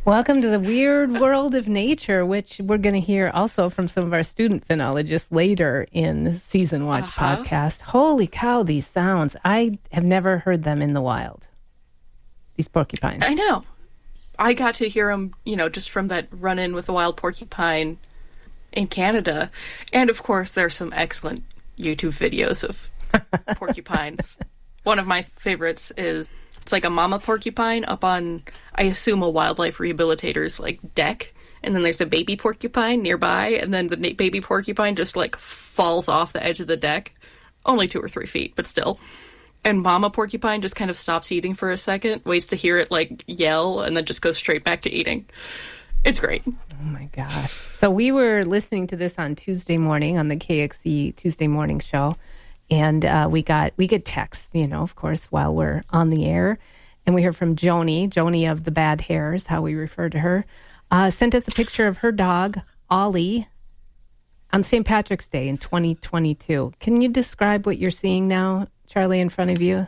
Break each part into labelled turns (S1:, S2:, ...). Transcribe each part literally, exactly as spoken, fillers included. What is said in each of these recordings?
S1: Welcome to the weird world of nature, which we're going to hear also from some of our student phenologists later in the Season Watch uh-huh. podcast. Holy cow, these sounds. I have never heard them in the wild. These porcupines.
S2: I know. I got to hear them, you know, just from that run-in with the wild porcupine in Canada. And, of course, there's some excellent YouTube videos of porcupines. One of my favorites is, it's like a mama porcupine up on, I assume, a wildlife rehabilitator's, like, deck. And then there's a baby porcupine nearby, and then the na- baby porcupine just, like, falls off the edge of the deck. Only two or three feet, but still. And mama porcupine just kind of stops eating for a second, waits to hear it, like, yell, and then just goes straight back to eating. It's great.
S1: Oh, my gosh. So we were listening to this on Tuesday morning on the K X E Tuesday Morning Show. And uh, we got we get texts, you know, of course, while we're on the air. And we heard from Joni, Joni of the Bad Hairs, how we refer to her, uh, sent us a picture of her dog, Ollie, on Saint Patrick's Day in twenty twenty-two. Can you describe what you're seeing now, Charlie, in front of you?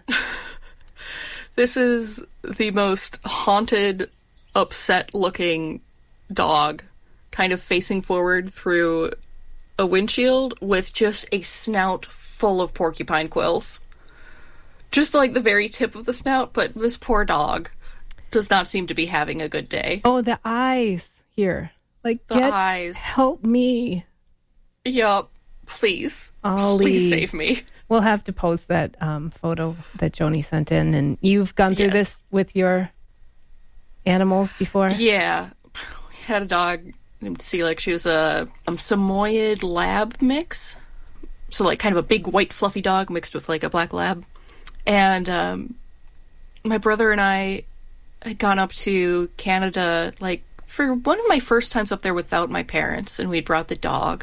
S2: This is the most haunted, upset-looking dog, kind of facing forward through a windshield with just a snout full of porcupine quills. Just like the very tip of the snout, but this poor dog does not seem to be having a good day.
S1: Oh, the eyes here. Like,
S2: the
S1: get,
S2: eyes.
S1: Help me.
S2: Yup. Please.
S1: Ollie.
S2: Please save me.
S1: We'll have to post that um, photo that Joni sent in. And you've gone through yes. this with your animals before?
S2: Yeah. We had a dog named Celik. She was a um, Samoyed lab mix. So, like, kind of a big white fluffy dog mixed with, like, a black lab. And um, my brother and I had gone up to Canada, like, for one of my first times up there without my parents, and we'd brought the dog.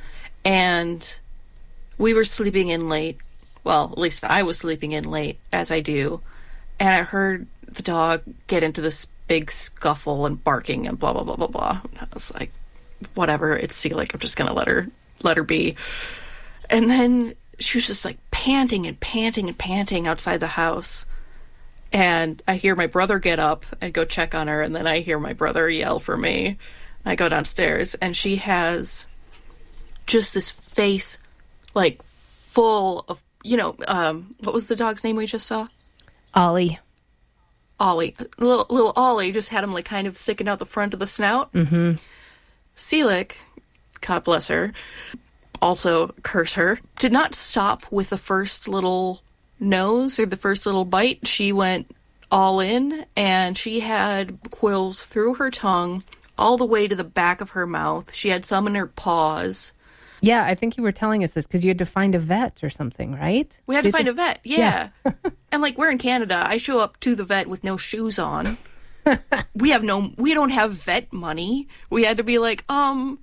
S2: And we were sleeping in late. Well, at least I was sleeping in late, as I do. And I heard the dog get into this big scuffle and barking and blah, blah, blah, blah, blah. And I was like, whatever, it's Celik. I'm just going to let her let her be. And then she was just, like, panting and panting and panting outside the house. And I hear my brother get up and go check on her, and then I hear my brother yell for me. I go downstairs, and she has just this face, like, full of, you know, um, what was the dog's name we just saw?
S1: Ollie.
S2: Ollie. Little, little Ollie just had him, like, kind of sticking out the front of the snout.
S1: Mm-hmm.
S2: Celik, God bless her, also curse her, did not stop with the first little nose or the first little bite. She went all in, and she had quills through her tongue all the way to the back of her mouth. She had some in her paws.
S1: Yeah, I think you were telling us this because you had to find a vet or something, right?
S2: We had
S1: Did
S2: to find
S1: you...
S2: a vet, yeah. yeah. And, like, we're in Canada. I show up to the vet with no shoes on. we have no, we don't have vet money. We had to be like, um...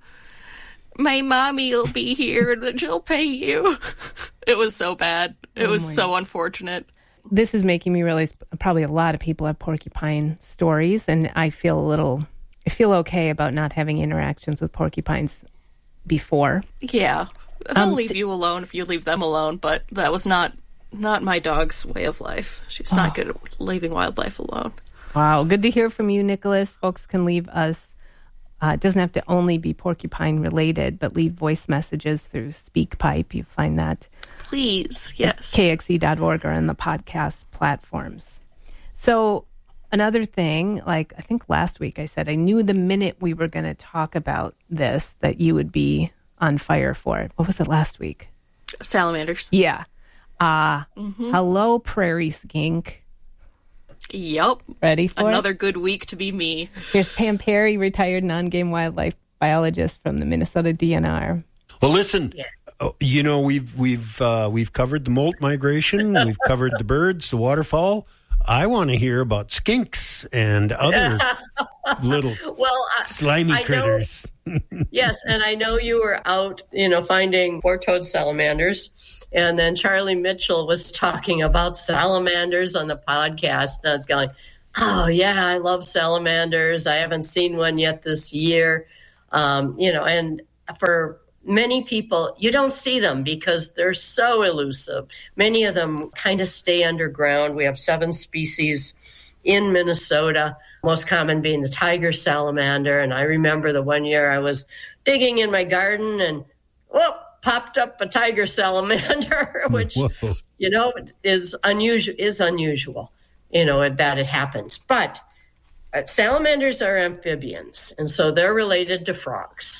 S2: my mommy will be here and then she'll pay you. It was so bad. It oh was so God. unfortunate.
S1: This is making me realize probably a lot of people have porcupine stories, and I feel a little, I feel okay about not having interactions with porcupines before.
S2: Yeah. They'll um, leave
S1: t-
S2: you alone if you leave them alone, but that was not, not my dog's way of life. She was not oh. good at leaving wildlife alone.
S1: Wow. Good to hear from you, Nicholas. Folks can leave us Uh, it doesn't have to only be porcupine related, but leave voice messages through SpeakPipe. You find that.
S2: Please, yes.
S1: K X E dot org or on the podcast platforms. So another thing, like I think last week I said, I knew the minute we were going to talk about this that you would be on fire for it. What was it last week?
S2: Salamanders.
S1: Yeah. Uh,
S2: mm-hmm.
S1: Hello, prairie skink.
S2: Yep.
S1: Ready for
S2: Another
S1: it?
S2: good week to be me.
S1: Here's Pam Perry, retired non-game wildlife biologist from the Minnesota D N R.
S3: Well, listen, oh, you know, we've we've uh, we've covered the molt migration, we've covered the birds, the waterfowl. I want to hear about skinks and other little
S4: well, I,
S3: slimy
S4: I
S3: critters.
S4: Know, yes, and I know you were out, you know, finding four-toed salamanders, and then Charlie Mitchell was talking about salamanders on the podcast, and I was going, oh, yeah, I love salamanders. I haven't seen one yet this year, um, you know, and for many people, you don't see them because they're so elusive. Many of them kind of stay underground. We have seven species in Minnesota, most common being the tiger salamander. And I remember the one year I was digging in my garden and, whoop, popped up a tiger salamander, which, Whoa. you know, is unusual, is unusual, you know, that it happens. But uh, salamanders are amphibians, and so they're related to frogs.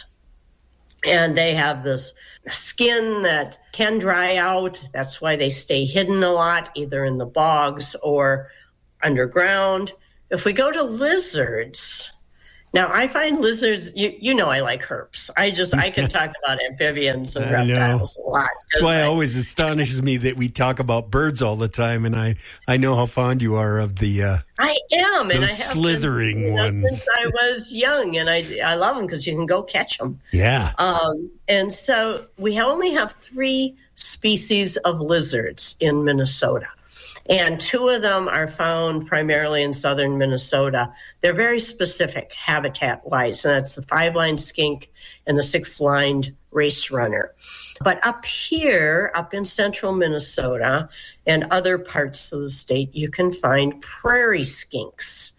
S4: And they have this skin that can dry out. That's why they stay hidden a lot, either in the bogs or underground. If we go to lizards, now I find lizards, you, you know I like herps. I just, I can talk about amphibians and reptiles a lot.
S3: That's why
S4: I,
S3: it always astonishes me that we talk about birds all the time. And I, I know how fond you are of the uh,
S4: I am, and I have
S3: slithering
S4: been, you know,
S3: ones.
S4: Since I was young, and I, I love them because you can go catch them.
S3: Yeah.
S4: Um, and so we only have three species of lizards in Minnesota. And two of them are found primarily in southern Minnesota. They're very specific habitat-wise, and that's the five-lined skink and the six-lined race runner. But up here, up in central Minnesota and other parts of the state, you can find prairie skinks.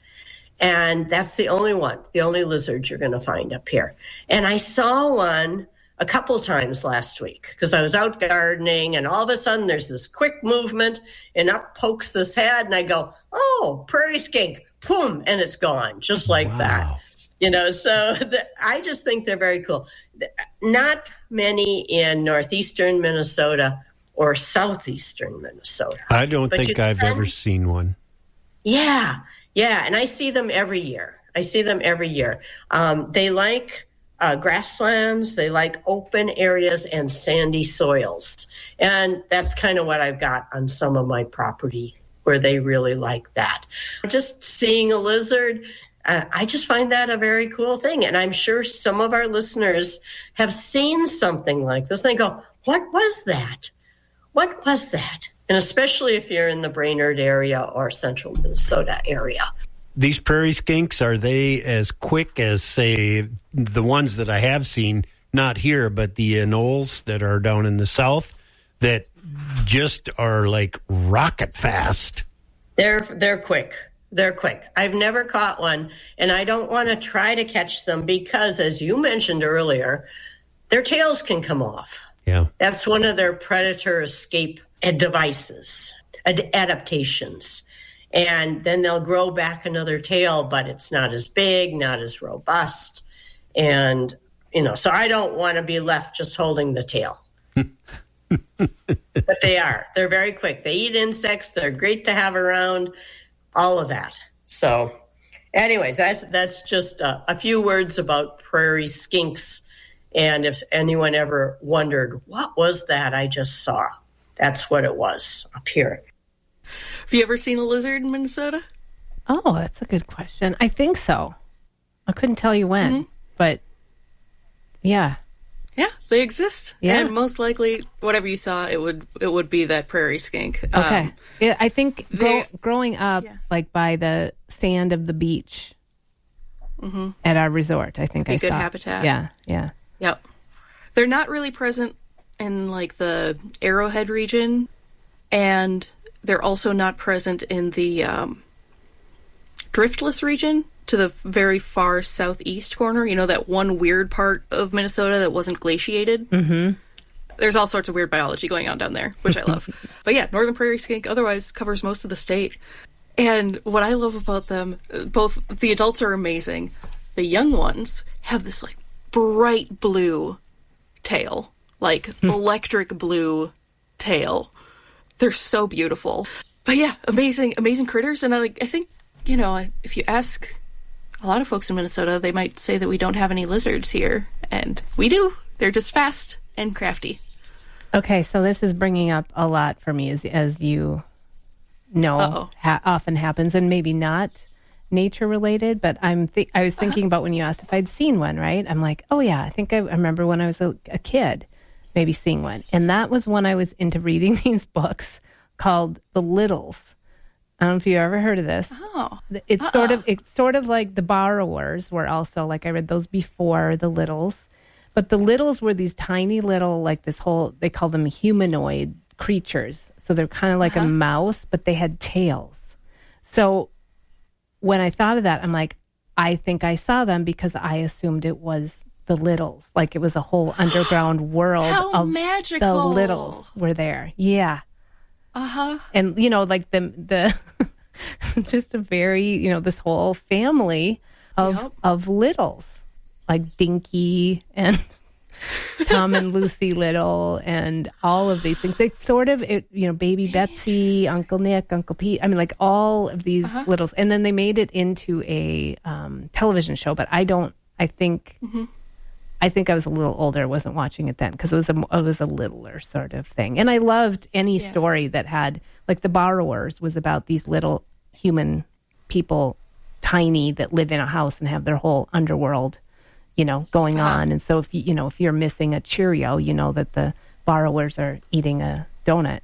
S4: And that's the only one, the only lizard you're going to find up here. And I saw one a couple times last week because I was out gardening, and all of a sudden there's this quick movement and up pokes this head, and I go, oh, prairie skink, boom, and it's gone, just like wow. that. You know, so the, I just think they're very cool. Not many in northeastern Minnesota or southeastern Minnesota.
S3: I don't
S4: but
S3: think I've can, ever seen one.
S4: Yeah, yeah, and I see them every year. I see them every year. Um, they like Uh, grasslands, they like open areas and sandy soils. And that's kind of what I've got on some of my property where they really like that. Just seeing a lizard, uh, I just find that a very cool thing. And I'm sure some of our listeners have seen something like this. They go, what was that? What was that? And especially if you're in the Brainerd area or central Minnesota area.
S3: These prairie skinks, are they as quick as, say, the ones that I have seen, not here, but the anoles that are down in the south, that just are like rocket fast?
S4: They're they're quick. They're quick. I've never caught one, and I don't want to try to catch them because, as you mentioned earlier, their tails can come off.
S3: Yeah.
S4: That's one of their predator escape devices, ad- adaptations. And then they'll grow back another tail, but it's not as big, not as robust. And, you know, so I don't want to be left just holding the tail. But they are. They're very quick. They eat insects. They're great to have around, all of that. So anyways, that's, that's just a, a few words about prairie skinks. And if anyone ever wondered, what was that I just saw? That's what it was up here.
S2: Have you ever seen a lizard in Minnesota?
S1: Oh, that's a good question. I think so. I couldn't tell you when, mm-hmm. but yeah.
S2: Yeah, they exist.
S1: Yeah.
S2: And most likely, whatever you saw, it would it would be that prairie skink.
S1: Okay.
S2: Um,
S1: yeah, I think
S2: they,
S1: grow, growing up,
S2: yeah.
S1: like by the sand of the beach mm-hmm. at our resort, I think
S2: be
S1: I
S2: good
S1: saw.
S2: habitat.
S1: Yeah, yeah.
S2: Yep. They're not really present in like the Arrowhead region, and they're also not present in the um, Driftless region to the very far southeast corner. You know, that one weird part of Minnesota that wasn't glaciated?
S1: Mm-hmm.
S2: There's all sorts of weird biology going on down there, which I love. But yeah, northern prairie skink otherwise covers most of the state. And what I love about them, both the adults are amazing. The young ones have this like bright blue tail, like electric blue tail. They're so beautiful. But yeah, amazing, amazing critters. And I like, I think, you know, if you ask a lot of folks in Minnesota, they might say that we don't have any lizards here. And we do. They're just fast and crafty.
S1: Okay, so this is bringing up a lot for me, as as you know, ha- often happens, and maybe not nature related. But I'm th- I was thinking uh-huh. about when you asked if I'd seen one. Right? I'm like, oh yeah, I think I, I remember when I was a, a kid, maybe seeing one, and that was when I was into reading these books called The Littles. I don't know if you ever heard of this.
S2: Oh,
S1: it's
S2: uh-uh.
S1: sort of it's sort of like The Borrowers were also like I read those before The Littles. But the Littles were these tiny little, like this whole, they call them humanoid creatures. So they're kind of like uh-huh. a mouse, but they had tails. So when I thought of that, I'm like, I think I saw them because I assumed it was the Littles. Like it was a whole underground world
S2: How
S1: of
S2: magical.
S1: the Littles were there. Yeah.
S2: Uh-huh.
S1: And, you know, like the, the just a very, you know, this whole family of,
S2: Yep.
S1: of Littles, like Dinky and Tom and Lucy Little and all of these things. It's sort of, it, you know, Baby Betsy, Uncle Nick, Uncle Pete. I mean, like all of these
S2: Uh-huh.
S1: Littles. And then they made it into a um, television show, but I don't, I think,
S2: Mm-hmm.
S1: I think I was a little older. I wasn't watching it then because it was a, it was a littler sort of thing. And I loved any
S2: Yeah.
S1: story that had, like The Borrowers was about these little human people, tiny, that live in a house and have their whole underworld, you know, going
S2: Uh-huh.
S1: on. And so if you, you know, if you're missing a Cheerio, you know that the borrowers are eating a donut.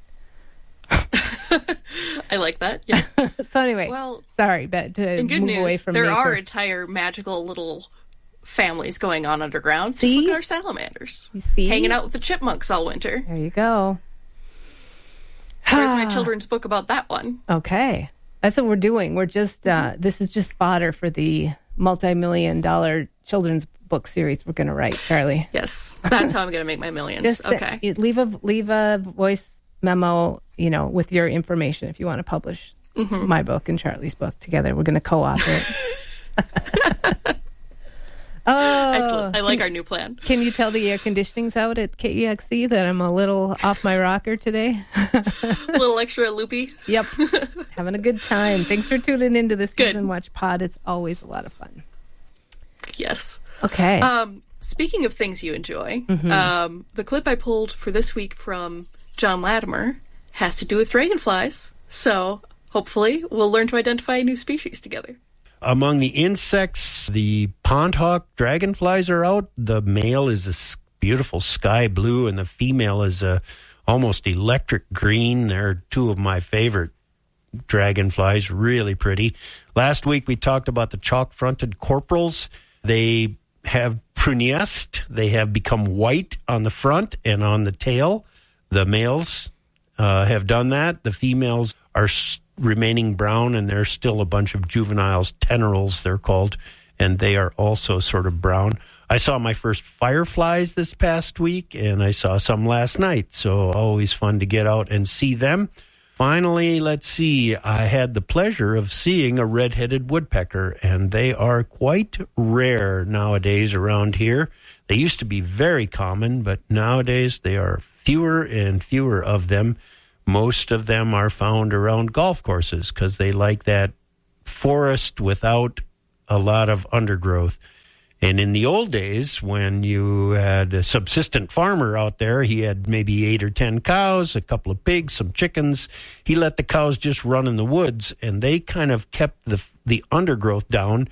S2: I like that. Yeah.
S1: So anyway,
S2: Well,
S1: sorry, but to
S2: in good
S1: move away
S2: news,
S1: from
S2: there
S1: nature.
S2: are entire magical little families going on underground. Just
S1: See?
S2: look at our salamanders.
S1: You see?
S2: Hanging out with the chipmunks all winter.
S1: There you go.
S2: Where's my children's book about that one?
S1: Okay. That's what we're doing. We're just, uh,
S2: Mm-hmm.
S1: this is just fodder for the multi-million dollar children's book series we're going to write, Charlie.
S2: Yes. That's how I'm going to make my millions.
S1: Just uh,
S2: okay.
S1: you leave a, leave a voice memo, you know, with your information if you want to publish
S2: Mm-hmm.
S1: my book and Charlie's book together. We're going to co-author it. Oh,
S2: Excellent. I like our new plan.
S1: can you tell the air conditioning's out at K E X C that I'm a little off my rocker today?
S2: A little extra loopy.
S1: Yep. Having a good time. Thanks for tuning into the
S2: Good.
S1: Season Watch Pod. It's always a lot of fun.
S2: Yes.
S1: Okay.
S2: Um, speaking of things you enjoy,
S1: Mm-hmm.
S2: um, the clip I pulled for this week from John Latimer has to do with dragonflies. So hopefully we'll learn to identify a new species together.
S3: Among the insects, the pondhawk dragonflies are out. The male is a s- beautiful sky blue, and the female is a almost electric green. They're two of my favorite dragonflies, really pretty. Last week we talked about the chalk-fronted corporals. They have prunest. They have become white on the front and on the tail. The males uh, have done that. The females are s- remaining brown, and there's still a bunch of juveniles, tenerals they're called, and they are also sort of brown. I saw my first fireflies this past week, and I saw some last night, so always fun to get out and see them. Finally, let's see, I had the pleasure of seeing a red-headed woodpecker, and they are quite rare nowadays around here. They used to be very common, but nowadays they are fewer and fewer of them. Most of them are found around golf courses because they like that forest without a lot of undergrowth. And in the old days, when you had a subsistent farmer out there, he had maybe eight or ten cows, a couple of pigs, some chickens. He let the cows just run in the woods, and they kind of kept the the undergrowth down.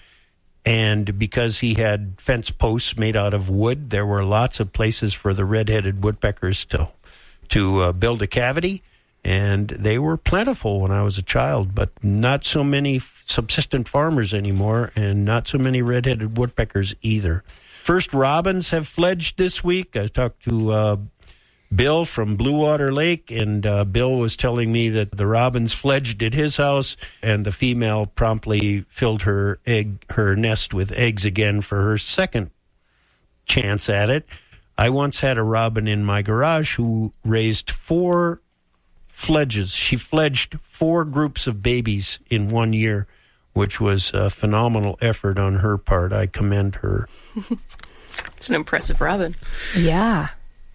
S3: And because he had fence posts made out of wood, there were lots of places for the red-headed woodpeckers to to uh, build a cavity. And they were plentiful when I was a child, but not so many subsistent farmers anymore, and not so many red-headed woodpeckers either. First robins have fledged this week. I talked to uh, Bill from Blue Water Lake, and uh, Bill was telling me that the robins fledged at his house, and the female promptly filled her egg, her nest with eggs again for her second chance at it. I once had a robin in my garage who raised four fledges. She fledged four groups of babies in one year, which was a phenomenal effort on her part. I commend her.
S2: It's an impressive robin.
S1: yeah.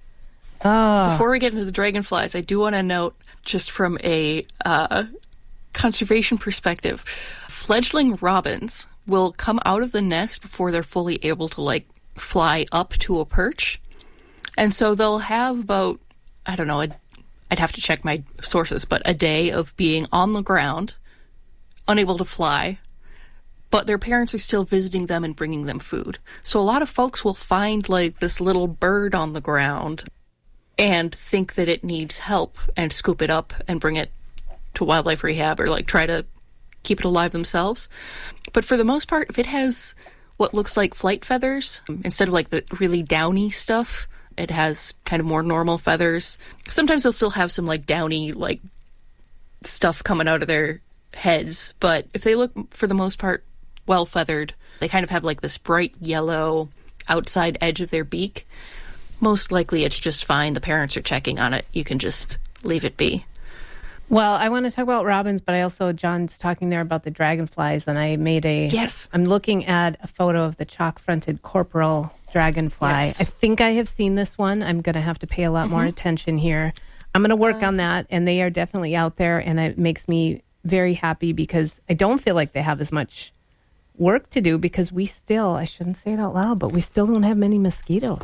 S1: Oh,
S2: Before we get into the dragonflies, I do want to note, just from a uh, conservation perspective, fledgling robins will come out of the nest before they're fully able to, like, fly up to a perch. And so they'll have about, I don't know, a, I'd have to check my sources, but a day of being on the ground, unable to fly, but their parents are still visiting them and bringing them food. So a lot of folks will find, like, this little bird on the ground and think that it needs help and scoop it up and bring it to wildlife rehab, or, like, try to keep it alive themselves. But for the most part, if it has what looks like flight feathers, instead of, like, the really downy stuff, it has kind of more normal feathers. Sometimes they'll still have some, like, downy, like, stuff coming out of their heads, but if they look, for the most part, well feathered, they kind of have like this bright yellow outside edge of their beak. Most likely it's just fine. The parents are checking on it. You can just leave it be.
S1: Well, I want to talk about robins, but I also, John's talking there about the dragonflies, and I made a...
S2: Yes.
S1: I'm looking at a photo of the chalk-fronted corporal dragonfly.
S2: Yes.
S1: I think I have seen this one. I'm going to have to pay a lot mm-hmm. more attention here. I'm going to work uh, on that, and they are definitely out there, and it makes me very happy because I don't feel like they have as much work to do because we still, I shouldn't say it out loud, but we still don't have many mosquitoes.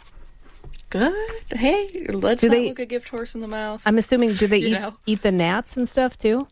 S2: Good. Hey, let's
S1: do
S2: not
S1: they,
S2: look a gift horse in the mouth.
S1: I'm assuming, do they eat,
S2: know? eat
S1: the gnats and stuff too?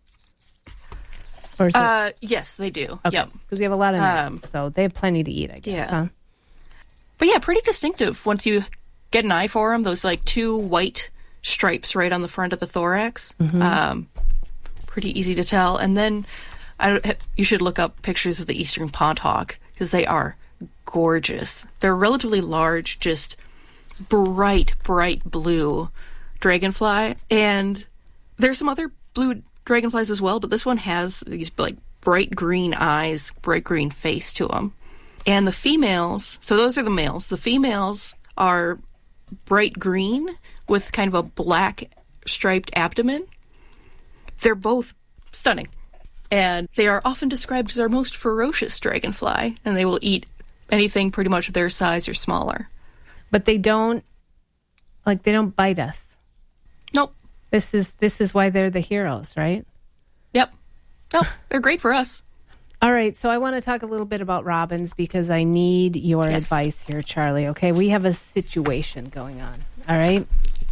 S1: Or is
S2: uh, it... Yes, they do.
S1: Okay.
S2: Yep.
S1: Because we have a lot of gnats,
S2: um,
S1: so they have plenty to eat, I guess.
S2: Yeah.
S1: Huh?
S2: But yeah, pretty distinctive once you get an eye for them. Those like two white stripes right on the front of the thorax. Mm-hmm. Um, pretty easy to tell. And then I, you should look up pictures of the eastern pond hawk because they are gorgeous. They're relatively large, just bright, bright blue dragonfly. And there's some other blue dragonflies as well, but this one has these like bright green eyes, bright green face to them. And the females, so those are the males. The females are bright green with kind of a black striped abdomen. They're both stunning. And they are often described as our most ferocious dragonfly, and they will eat anything pretty much their size or smaller.
S1: But they don't, like, they don't bite us.
S2: Nope.
S1: This is this is why they're the heroes, right?
S2: Yep. Nope. They're great for us.
S1: All right, so I want to talk a little bit about robins because I need your
S2: yes.
S1: advice here, Charlie. Okay, we have a situation going on, all right?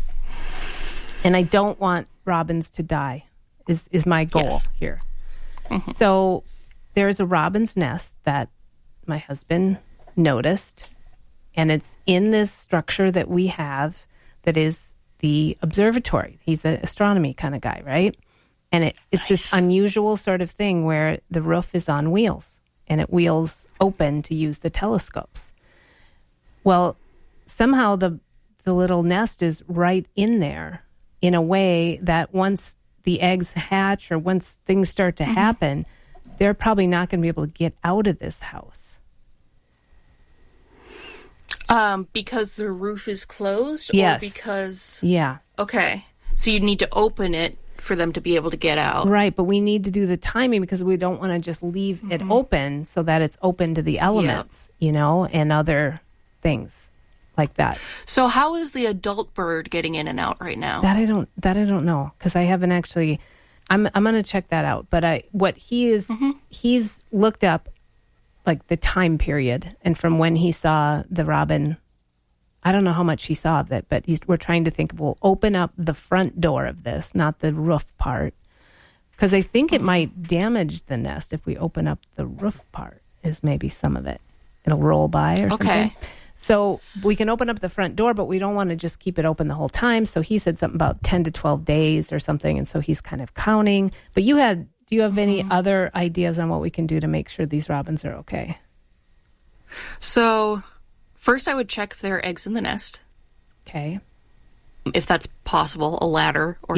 S1: And I don't want robins to die is, is my goal
S2: yes.
S1: here.
S2: Mm-hmm.
S1: So there's a robin's nest that my husband noticed, and it's in this structure that we have that is the observatory. He's an astronomy kind of guy, right? And it, it's nice. This unusual sort of thing where the roof is on wheels and it wheels open to use the telescopes. Well, somehow the the little nest is right in there in a way that once the eggs hatch or once things start to mm-hmm. happen, they're probably not going to be able to get out of this house.
S2: Um, because the roof is closed?
S1: Yes.
S2: Or because...
S1: Yeah.
S2: Okay. So you need to open it for them to be able to get out.
S1: Right, but we need to do the timing because we don't want to just leave mm-hmm. it open so that it's open to the elements, yep. you know, and other things like that.
S2: So how is the adult bird getting in and out right now?
S1: That I don't that I don't know because I haven't actually I'm I'm going to check that out, but I what he is mm-hmm. he's looked up like the time period and from when he saw the robin. I don't know how much he saw of it, but he's, we're trying to think, we'll open up the front door of this, not the roof part. Because I think it might damage the nest if we open up the roof part, is maybe some of it. It'll roll by or
S2: okay.
S1: something. So we can open up the front door, but we don't want to just keep it open the whole time. So he said something about ten to twelve days or something, and so he's kind of counting. But you had, do you have any mm-hmm. other ideas on what we can do to make sure these robins are okay?
S2: So... First, I would check if there are eggs in the nest.
S1: Okay.
S2: If that's possible, a ladder or